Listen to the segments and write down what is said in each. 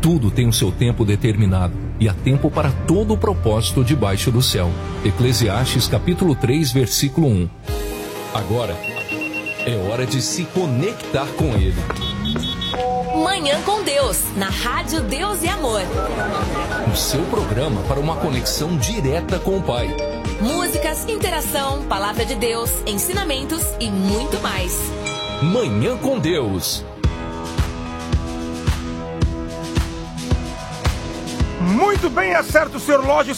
Tudo tem o seu tempo determinado, e há tempo para todo o propósito debaixo do céu. Eclesiastes capítulo 3, versículo 1. Agora é hora de se conectar com Ele. Manhã com Deus, na Rádio Deus e Amor. O seu programa para uma conexão direta com o Pai. Músicas, interação, palavra de Deus, ensinamentos e muito mais. Manhã com Deus. Muito bem, acerta o seu relógio,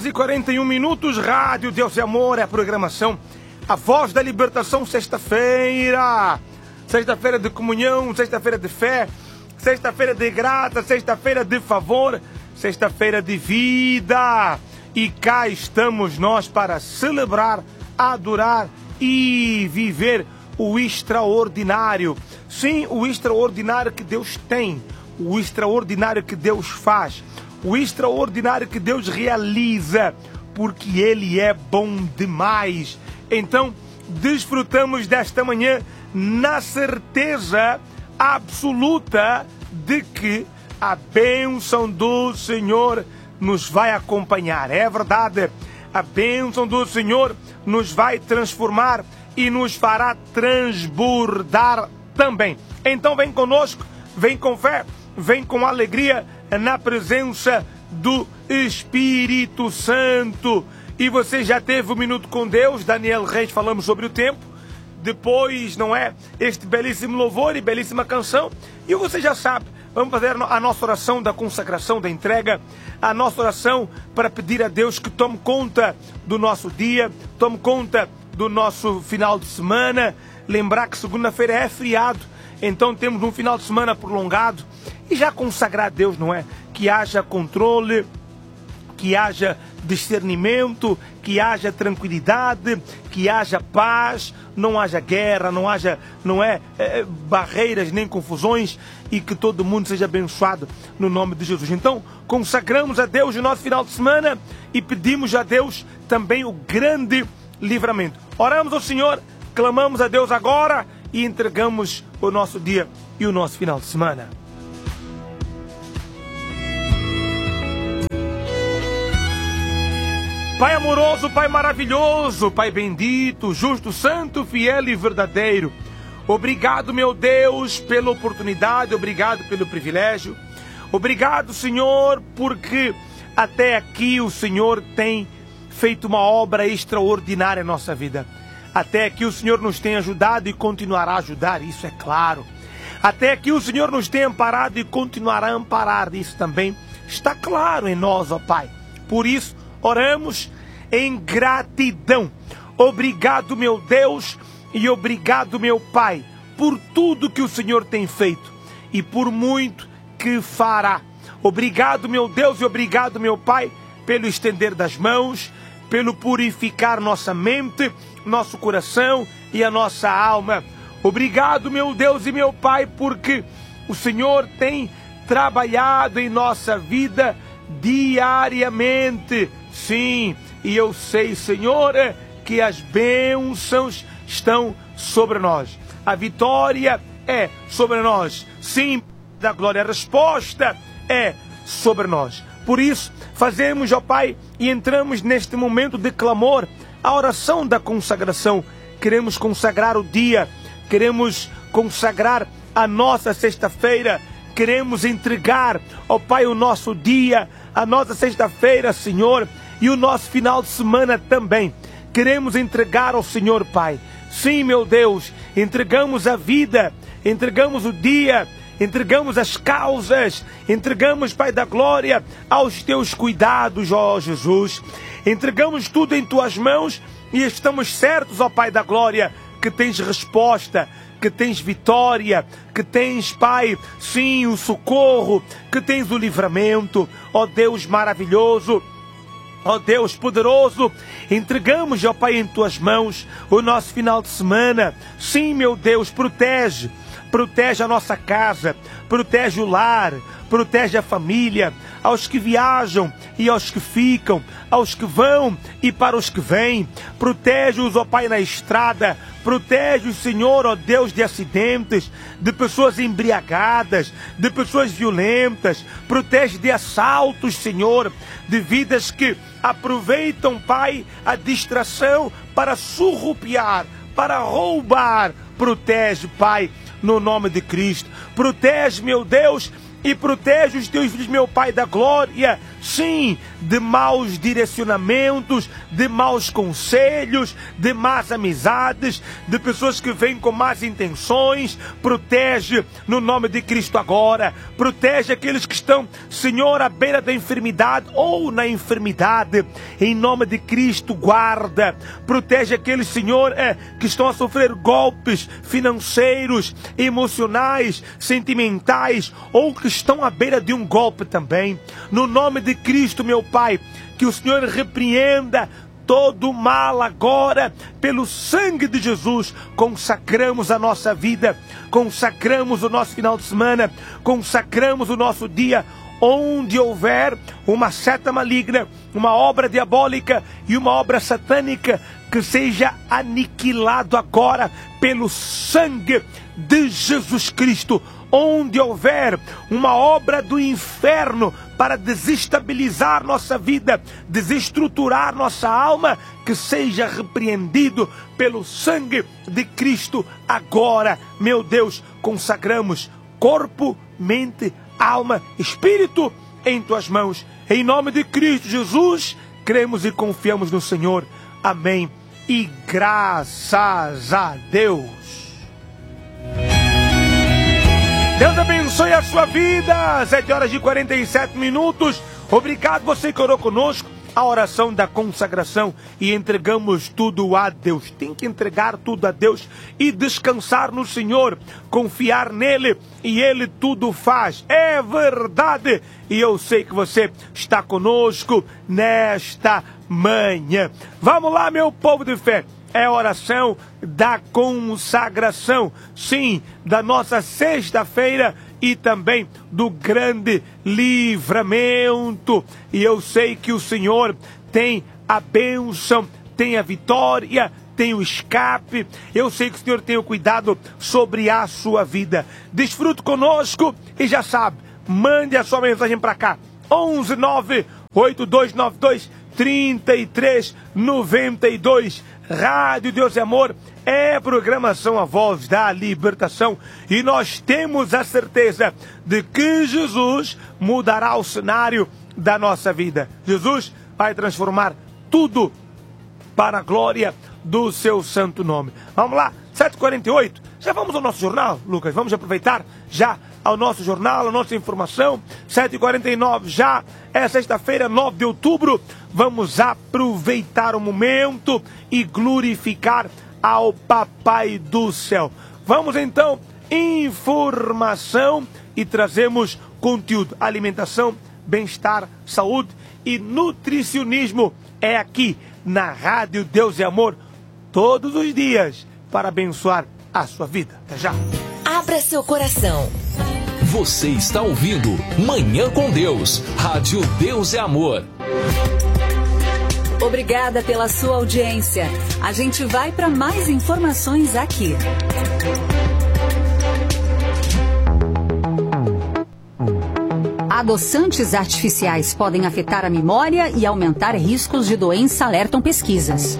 7h41, Rádio Deus e Amor, é a programação A Voz da Libertação, sexta-feira. Sexta-feira de comunhão, sexta-feira de fé, sexta-feira de graça, sexta-feira de favor, sexta-feira de vida. E cá estamos nós para celebrar, adorar e viver o extraordinário. Sim, o extraordinário que Deus tem, o extraordinário que Deus faz, o extraordinário que Deus realiza, porque Ele é bom demais. Então, desfrutamos desta manhã na certeza absoluta de que a bênção do Senhor nos vai acompanhar. É verdade, a bênção do Senhor nos vai transformar e nos fará transbordar também. Então vem conosco, vem com fé, vem com alegria na presença do Espírito Santo. E você já teve um minuto com Deus, Daniel Reis, falamos sobre o tempo. Depois, não é, este belíssimo louvor e belíssima canção. E você já sabe, vamos fazer a nossa oração da consagração, da entrega, a nossa oração para pedir a Deus que tome conta do nosso dia, tome conta do nosso final de semana. Lembrar que segunda-feira é feriado, então temos um final de semana prolongado. E já consagrar a Deus, não é? Que haja controle, que haja discernimento, que haja tranquilidade, que haja paz, não haja guerra, não haja, barreiras nem confusões, e que todo mundo seja abençoado no nome de Jesus. Então, consagramos a Deus o nosso final de semana e pedimos a Deus também o grande livramento. Oramos ao Senhor, clamamos a Deus agora e entregamos o nosso dia e o nosso final de semana. Pai amoroso, Pai maravilhoso, Pai bendito, justo, santo, fiel e verdadeiro. Obrigado, meu Deus, pela oportunidade, obrigado pelo privilégio. Obrigado, Senhor, porque até aqui o Senhor tem feito uma obra extraordinária em nossa vida. Até aqui o Senhor nos tem ajudado e continuará a ajudar, isso é claro. Até aqui o Senhor nos tem amparado e continuará a amparar, isso também está claro em nós, ó Pai. Por isso, oramos em gratidão. Obrigado, meu Deus, e obrigado, meu Pai, por tudo que o Senhor tem feito e por muito que fará. Obrigado, meu Deus, e obrigado, meu Pai, pelo estender das mãos, pelo purificar nossa mente, nosso coração e a nossa alma. Obrigado, meu Deus e meu Pai, porque o Senhor tem trabalhado em nossa vida diariamente. Sim, e eu sei, Senhor, que as bênçãos estão sobre nós. A vitória é sobre nós. Sim, da glória, a resposta é sobre nós. Por isso, fazemos, ó Pai, e entramos neste momento de clamor, a oração da consagração. Queremos consagrar o dia, queremos consagrar a nossa sexta-feira, queremos entregar, ó Pai, o nosso dia, a nossa sexta-feira, Senhor, e o nosso final de semana também. Queremos entregar ao Senhor, Pai. Sim, meu Deus, entregamos a vida, entregamos o dia, entregamos as causas, entregamos, Pai da glória, aos teus cuidados, ó Jesus. Entregamos tudo em tuas mãos e estamos certos, ó Pai da glória, que tens resposta, que tens vitória, que tens, Pai, sim, o socorro, que tens o livramento, ó Deus maravilhoso. Ó Deus poderoso, entregamos, ó Pai, em tuas mãos o nosso final de semana. Sim, meu Deus, protege a nossa casa, protege o lar, protege a família, aos que viajam e aos que ficam, aos que vão e para os que vêm. Protege-os, ó Pai, na estrada, Protege-os, Senhor, ó Deus, de acidentes, de pessoas embriagadas, de pessoas violentas. Protege de assaltos, Senhor, de vidas que aproveitam, Pai, a distração para surrupiar, para roubar. Protege, Pai, no nome de Cristo. Protege, meu Deus, e protege os teus filhos, meu Pai da glória, sim, de maus direcionamentos, de maus conselhos, de más amizades, de pessoas que vêm com más intenções. Protege no nome de Cristo agora. Protege aqueles que estão, Senhor, à beira da enfermidade ou na enfermidade. Em nome de Cristo, guarda. Protege aqueles, Senhor, que estão a sofrer golpes financeiros, emocionais, sentimentais, ou que estão à beira de um golpe também. No nome de Cristo, meu Pai, que o Senhor repreenda todo o mal agora, pelo sangue de Jesus. Consagramos a nossa vida, consagramos o nosso final de semana, consagramos o nosso dia. Onde houver uma seta maligna, uma obra diabólica e uma obra satânica, que seja aniquilado agora pelo sangue de Jesus Cristo. Onde houver uma obra do inferno para desestabilizar nossa vida, desestruturar nossa alma, que seja repreendido pelo sangue de Cristo agora. Meu Deus, consagramos corpo, mente, alma, espírito em tuas mãos. Em nome de Cristo Jesus, cremos e confiamos no Senhor. Amém. E graças a Deus. Deus abençoe a sua vida. 7h47. Obrigado você que orou conosco. A oração da consagração e entregamos tudo a Deus. Tem que entregar tudo a Deus e descansar no Senhor, confiar nele, e ele tudo faz. É verdade. E eu sei que você está conosco nesta manhã. Vamos lá, meu povo de fé. É a oração da consagração, sim, da nossa sexta-feira e também do grande livramento. E eu sei que o Senhor tem a bênção, tem a vitória, tem o escape. Eu sei que o Senhor tem o cuidado sobre a sua vida. Desfrute conosco e já sabe, mande a sua mensagem para cá. 11982923392. Rádio Deus e Amor é programação A Voz da Libertação, e nós temos a certeza de que Jesus mudará o cenário da nossa vida. Jesus vai transformar tudo para a glória do seu santo nome. Vamos lá, 7h48. Já vamos ao nosso jornal, Lucas? Vamos aproveitar já ao nosso jornal, a nossa informação. 7h49, já é sexta-feira, 9 de outubro. Vamos aproveitar o momento e glorificar ao Papai do Céu. Vamos então, informação, e trazemos conteúdo, alimentação, bem-estar, saúde e nutricionismo. É aqui na Rádio Deus e Amor, todos os dias, para abençoar a sua vida. Até já. Abra seu coração. Você está ouvindo Manhã com Deus, Rádio Deus e Amor. Obrigada pela sua audiência. A gente vai para mais informações aqui. Adoçantes artificiais podem afetar a memória e aumentar riscos de doença, alertam pesquisas.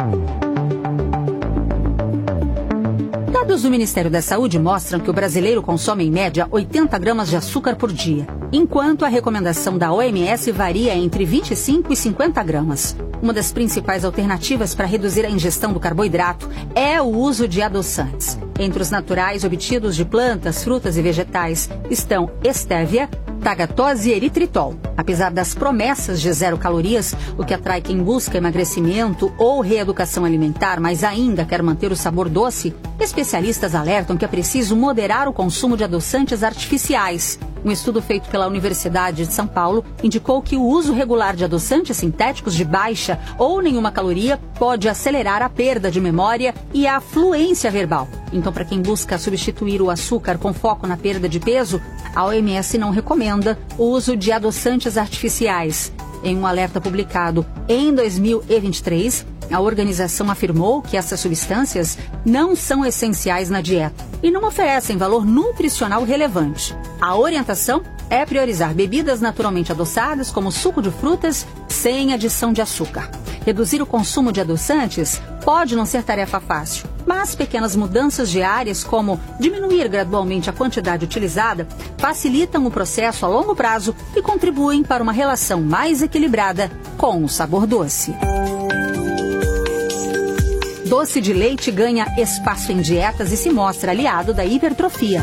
Dados do Ministério da Saúde mostram que o brasileiro consome em média 80 gramas de açúcar por dia, enquanto a recomendação da OMS varia entre 25 e 50 gramas. Uma das principais alternativas para reduzir a ingestão do carboidrato é o uso de adoçantes. Entre os naturais obtidos de plantas, frutas e vegetais estão estévia, tagatose e eritritol. Apesar das promessas de 0 calorias, o que atrai quem busca emagrecimento ou reeducação alimentar, mas ainda quer manter o sabor doce, especialistas alertam que é preciso moderar o consumo de adoçantes artificiais. Um estudo feito pela Universidade de São Paulo indicou que o uso regular de adoçantes sintéticos de baixa ou nenhuma caloria pode acelerar a perda de memória e a fluência verbal. Então, para quem busca substituir o açúcar com foco na perda de peso, a OMS não recomenda o uso de adoçantes artificiais. Em um alerta publicado em 2023, A organização afirmou que essas substâncias não são essenciais na dieta e não oferecem valor nutricional relevante. A orientação é priorizar bebidas naturalmente adoçadas, como suco de frutas, sem adição de açúcar. Reduzir o consumo de adoçantes pode não ser tarefa fácil, mas pequenas mudanças diárias, como diminuir gradualmente a quantidade utilizada, facilitam o processo a longo prazo e contribuem para uma relação mais equilibrada com o sabor doce. Doce de leite ganha espaço em dietas e se mostra aliado da hipertrofia.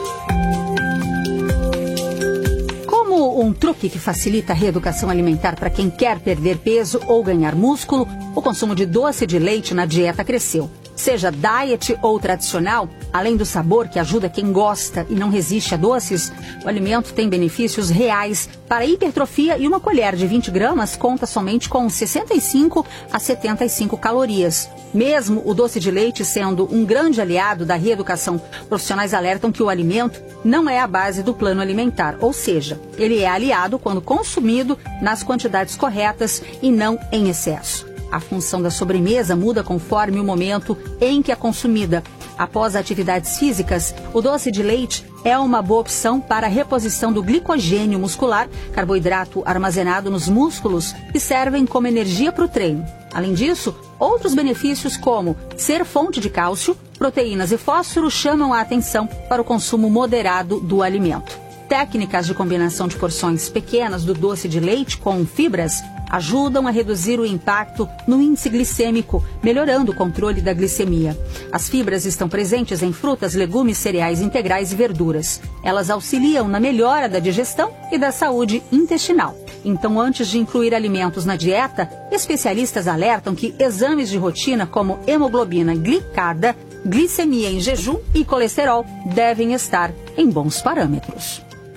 Como um truque que facilita a reeducação alimentar para quem quer perder peso ou ganhar músculo, o consumo de doce de leite na dieta cresceu. Seja diet ou tradicional, além do sabor que ajuda quem gosta e não resiste a doces, o alimento tem benefícios reais para a hipertrofia e uma colher de 20 gramas conta somente com 65 a 75 calorias. Mesmo o doce de leite sendo um grande aliado da reeducação, profissionais alertam que o alimento não é a base do plano alimentar, ou seja, ele é aliado quando consumido nas quantidades corretas e não em excesso. A função da sobremesa muda conforme o momento em que é consumida. Após atividades físicas, o doce de leite é uma boa opção para a reposição do glicogênio muscular, carboidrato armazenado nos músculos, que servem como energia para o treino. Além disso, outros benefícios como ser fonte de cálcio, proteínas e fósforo chamam a atenção para o consumo moderado do alimento. Técnicas de combinação de porções pequenas do doce de leite com fibras ajudam a reduzir o impacto no índice glicêmico, melhorando o controle da glicemia. As fibras estão presentes em frutas, legumes, cereais integrais e verduras. Elas auxiliam na melhora da digestão e da saúde intestinal. Então, antes de incluir alimentos na dieta, especialistas alertam que exames de rotina como hemoglobina glicada, glicemia em jejum e colesterol devem estar em bons parâmetros.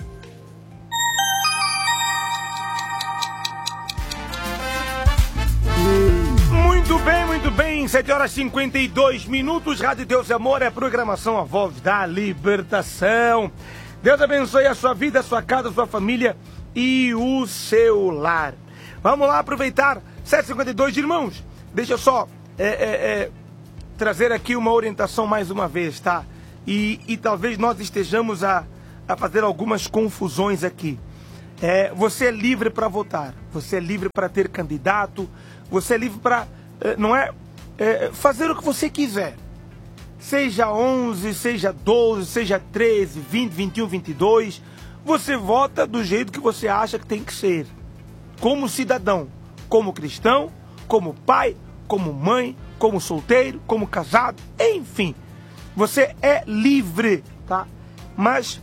Muito bem, 7 horas e 52 minutos, Rádio Deus e Amor é programação A Voz da Libertação. Deus abençoe a sua vida, a sua casa, a sua família e o seu lar. Vamos lá aproveitar, 7h52, irmãos, deixa eu só trazer aqui uma orientação mais uma vez, tá? E talvez nós estejamos a fazer algumas confusões aqui. Você é livre para votar, você é livre para ter candidato, você é livre para... fazer o que você quiser, seja 11, seja 12, seja 13, 20, 21, 22, você vota do jeito que você acha que tem que ser, como cidadão, como cristão, como pai, como mãe, como solteiro, como casado, enfim, você é livre, tá? Mas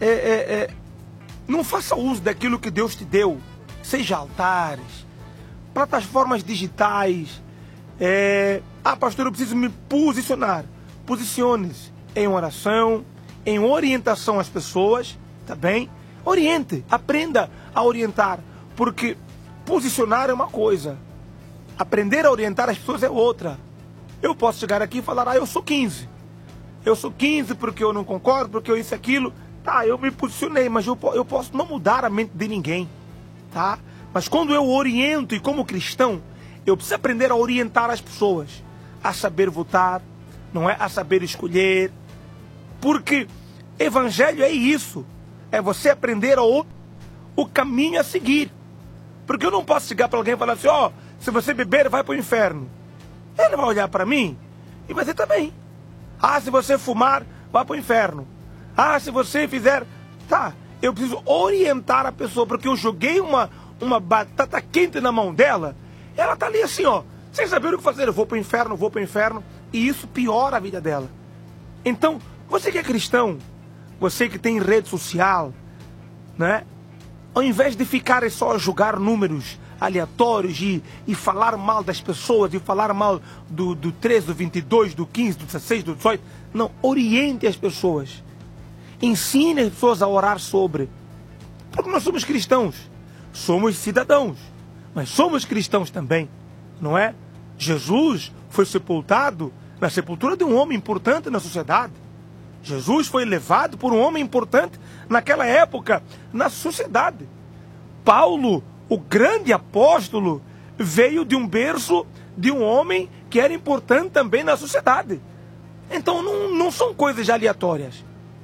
não faça uso daquilo que Deus te deu, seja altares, plataformas digitais. Pastor, eu preciso me posicionar. Posicione-se em oração, em orientação às pessoas, tá bem? Oriente, aprenda a orientar, porque posicionar é uma coisa, aprender a orientar as pessoas é outra. Eu posso chegar aqui e falar, eu sou 15. Eu sou 15 porque eu não concordo, porque eu isso e aquilo. Tá, eu me posicionei, mas eu posso não mudar a mente de ninguém, tá? Mas quando eu oriento, e como cristão, eu preciso aprender a orientar as pessoas, a saber votar, não é? A saber escolher. Porque evangelho é isso. É você aprender o caminho a seguir. Porque eu não posso chegar para alguém e falar assim, se você beber, vai para o inferno. Ele vai olhar para mim e vai dizer também. Se você fumar, vai para o inferno. Se você fizer... Tá, eu preciso orientar a pessoa, porque eu joguei uma batata quente na mão dela. Ela tá ali assim, sem saber o que fazer. Eu vou para o inferno, e isso piora a vida dela. Então, você que é cristão, você que tem rede social, né? Ao invés de ficar só a jogar números aleatórios e falar mal das pessoas, e falar mal do 13, do 22, do 15, do 16, do 18, não, oriente as pessoas. Ensine as pessoas a orar sobre. Porque nós somos cristãos, somos cidadãos, mas somos cristãos também, não é? Jesus foi sepultado na sepultura de um homem importante na sociedade. Jesus foi levado por um homem importante naquela época na sociedade. Paulo, o grande apóstolo, veio de um berço de um homem que era importante também na sociedade. Então não são coisas aleatórias.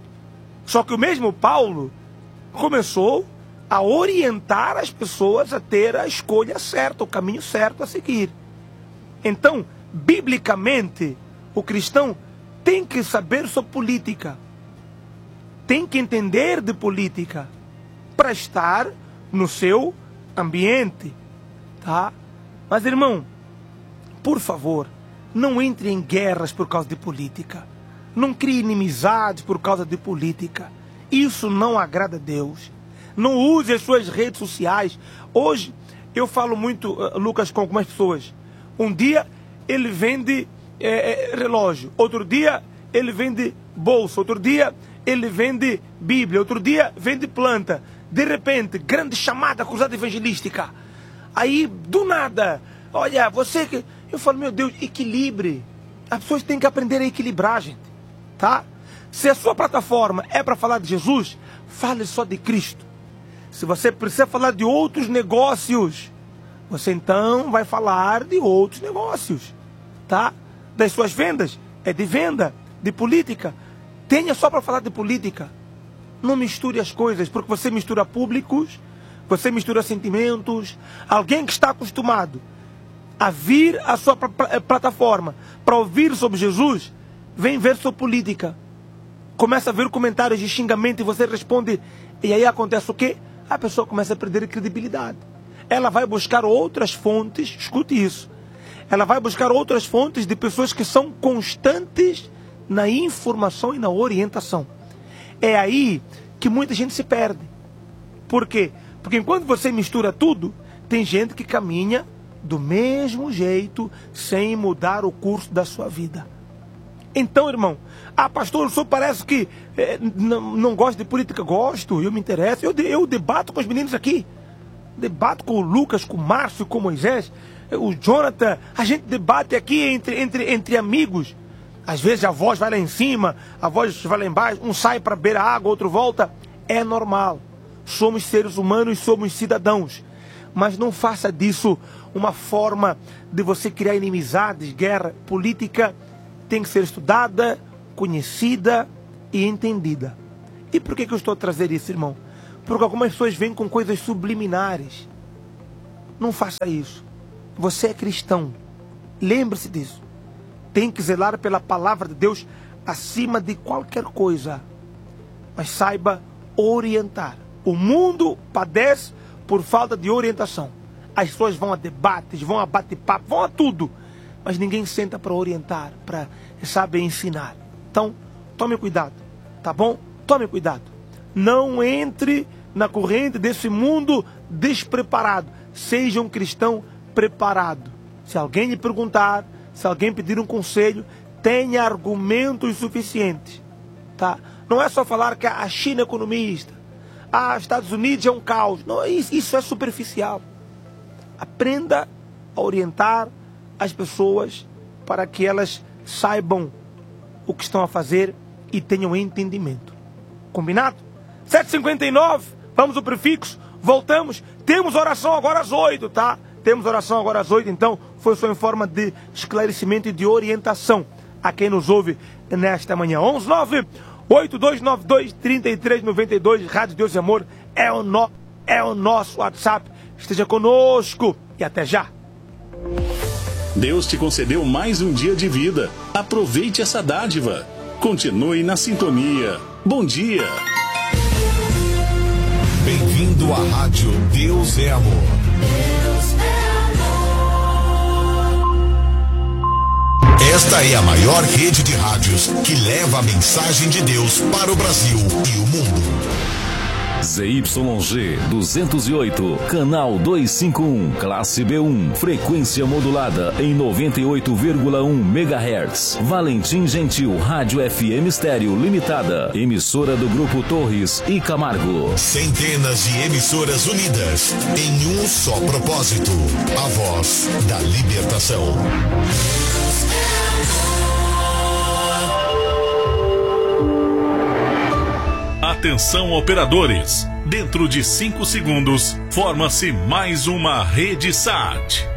Só que o mesmo Paulo começou a orientar as pessoas a ter a escolha certa, o caminho certo a seguir. Então, biblicamente, o cristão tem que saber sobre política, tem que entender de política para estar no seu ambiente, tá? Mas, irmão, por favor, não entre em guerras por causa de política. Não crie inimizades por causa de política. Isso não agrada a Deus. Não use as suas redes sociais. Hoje, eu falo muito, Lucas, com algumas pessoas. Um dia, ele vende relógio. Outro dia, ele vende bolsa. Outro dia, ele vende Bíblia. Outro dia, vende planta. De repente, grande chamada, cruzada evangelística. Aí, do nada, olha, você que... Eu falo, meu Deus, equilibre. As pessoas têm que aprender a equilibrar, gente. Tá? Se a sua plataforma é para falar de Jesus, fale só de Cristo. Se você precisa falar de outros negócios, você então vai falar de outros negócios. Tá? Das suas vendas, é de venda, de política. Tenha só para falar de política. Não misture as coisas, porque você mistura públicos, você mistura sentimentos. Alguém que está acostumado a vir à sua plataforma para ouvir sobre Jesus, vem ver sobre política. Começa a ver comentários de xingamento e você responde. E aí acontece o quê? A pessoa começa a perder a credibilidade. Ela vai buscar outras fontes, escute isso. Ela vai buscar outras fontes de pessoas que são constantes na informação e na orientação. É aí que muita gente se perde. Por quê? Porque enquanto você mistura tudo, tem gente que caminha do mesmo jeito, sem mudar o curso da sua vida. Então, irmão, pastor, o senhor parece que não gosta de política. Gosto, eu me interesso. Eu debato com os meninos aqui. Debato com o Lucas, com o Márcio, com o Moisés, o Jonathan. A gente debate aqui entre amigos. Às vezes a voz vai lá em cima, a voz vai lá embaixo. Um sai para beber a água, outro volta. É normal. Somos seres humanos, somos cidadãos. Mas não faça disso uma forma de você criar inimizades, guerra. Política tem que ser estudada, conhecida e entendida. E por que eu estou a trazer isso, irmão? Porque algumas pessoas vêm com coisas subliminares. Não faça isso. Você é cristão. Lembre-se disso. Tem que zelar pela palavra de Deus acima de qualquer coisa. Mas saiba orientar. O mundo padece por falta de orientação. As pessoas vão a debates, vão a bate-papo, vão a tudo. Mas ninguém senta para orientar, para saber ensinar. Então, tome cuidado, tá bom? Tome cuidado. Não entre na corrente desse mundo despreparado. Seja um cristão preparado. Se alguém lhe perguntar, se alguém pedir um conselho, tenha argumentos suficientes. Tá? Não é só falar que a China é economista. Estados Unidos é um caos. Não, isso é superficial. Aprenda a orientar as pessoas para que elas saibam o que estão a fazer e tenham entendimento. Combinado? 7h59, vamos ao prefixo, voltamos. Temos oração agora às 8, tá? Temos oração agora às 8, então foi só em forma de esclarecimento e de orientação a quem nos ouve nesta manhã. 119-8292-3392, Rádio Deus e Amor é o nosso WhatsApp. Esteja conosco e até já. Deus te concedeu mais um dia de vida. Aproveite essa dádiva. Continue na sintonia. Bom dia. Bem-vindo à Rádio Deus é Amor. Deus é amor. Esta é a maior rede de rádios que leva a mensagem de Deus para o Brasil e o mundo. ZYG 208, canal 251, classe B1, frequência modulada em 98,1 MHz. Valentim Gentil, Rádio FM Estéreo Limitada, emissora do Grupo Torres e Camargo. Centenas de emissoras unidas em um só propósito: a voz da libertação. Atenção, operadores. Dentro de 5 segundos, forma-se mais uma rede SAT.